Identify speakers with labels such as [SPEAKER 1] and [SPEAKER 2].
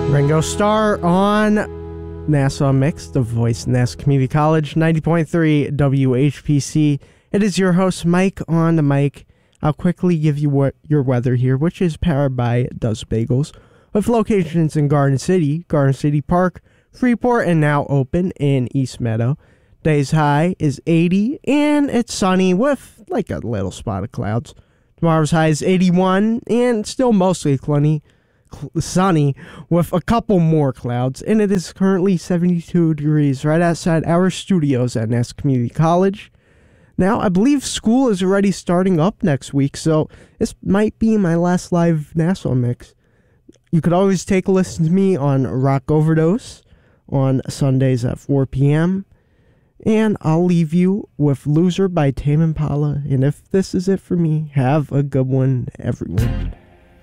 [SPEAKER 1] Ringo Starr on Nassau Mix, the voice of Nassau Community College, 90.3 WHPC. It is your host, Mike, on the mic. I'll quickly give you your weather here, which is powered by Does Bagels, with locations in Garden City Park, Freeport, and now open in East Meadow. Day's high is 80, and it's sunny with like a little spot of clouds. Tomorrow's high is 81, and still mostly sunny with a couple more clouds, and it is currently 72 degrees right outside our studios at Nassau Community College. Now, I believe school is already starting up next week, so this might be my last live Nassau Mix. You could always take a listen to me on Rock Overdose on Sundays at 4 p.m., and I'll leave you with Loser by Tame Impala, and if this is it for me, have a good one, everyone.